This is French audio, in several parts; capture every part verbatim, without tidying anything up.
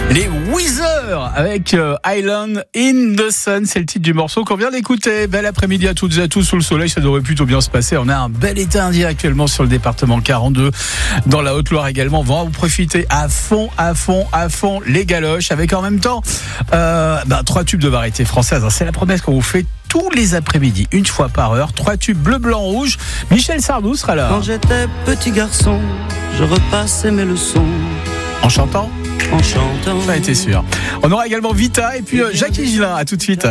Les Weezer avec euh, Island in the Sun, c'est le titre du morceau qu'on vient d'écouter. Bel après-midi à toutes et à tous sous le soleil, ça devrait plutôt bien se passer. On a un bel été indien actuellement sur le département quarante-deux, dans la Haute-Loire également. On va en profiter à fond, à fond, à fond les galoches, avec en même temps euh, bah, trois tubes de variété française. C'est la promesse qu'on vous fait tous les après-midi, une fois par heure. Trois tubes bleu, blanc, rouge. Michel Sardou sera là. Quand j'étais petit garçon, je repassais mes leçons. En chantant ? En chantant. Ça a été sûr. On aura également Vita et puis euh, Jackie Gillin. À tout de suite.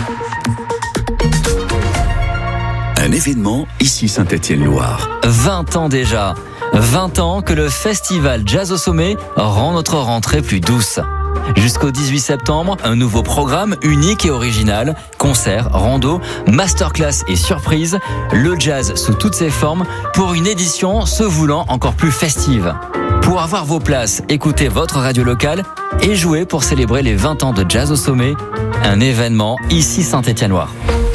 Un événement ici Saint-Étienne-Loire. vingt ans déjà. vingt ans que le festival Jazz au Sommet rend notre rentrée plus douce. Jusqu'au dix-huit septembre, un nouveau programme unique et original. Concerts, rando, masterclass et surprises. Le jazz sous toutes ses formes pour une édition se voulant encore plus festive. Pour avoir vos places, écoutez votre radio locale et jouez pour célébrer les vingt ans de Jazz au Sommet. Un événement ici Saint-Étienne-Loire.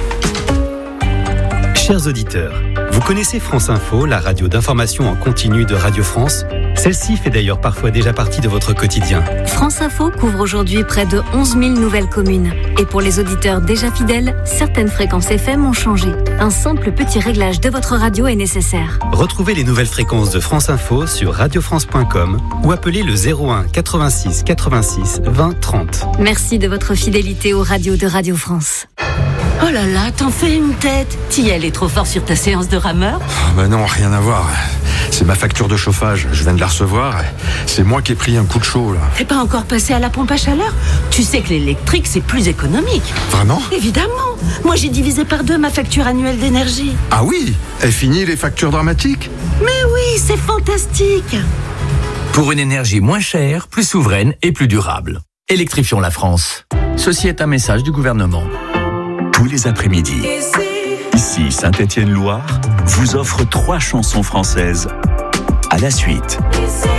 Chers auditeurs, vous connaissez France Info, la radio d'information en continu de Radio France ? Celle-ci fait d'ailleurs parfois déjà partie de votre quotidien. France Info couvre aujourd'hui près de onze mille nouvelles communes. Et pour les auditeurs déjà fidèles, certaines fréquences F M ont changé. Un simple petit réglage de votre radio est nécessaire. Retrouvez les nouvelles fréquences de France Info sur radio france point com ou appelez le zéro un quatre-vingt-six quatre-vingt-six vingt trente. Merci de votre fidélité aux radios de Radio France. Oh là là, t'en fais une tête. T'y allais trop fort sur ta séance de rameur ? Oh bah non, rien à voir. C'est ma facture de chauffage, je viens de la recevoir. C'est moi qui ai pris un coup de chaud là. T'es pas encore passé à la pompe à chaleur ? Tu sais que l'électrique c'est plus économique. Vraiment ? Évidemment. Moi j'ai divisé par deux ma facture annuelle d'énergie. Ah oui ? Est fini les factures dramatiques ? Mais oui, c'est fantastique. Pour une énergie moins chère, plus souveraine et plus durable. Électrifions la France. Ceci est un message du gouvernement. Tous les après-midi, ici Saint-Étienne-Loire vous offre trois chansons françaises à la suite.